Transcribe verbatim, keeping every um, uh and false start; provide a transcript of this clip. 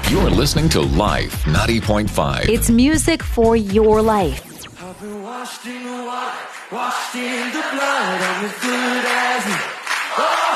You're listening to Life ninety point five. It's music for your life. I've been washed in the water, washed in the blood. I'm as good as new. Oh!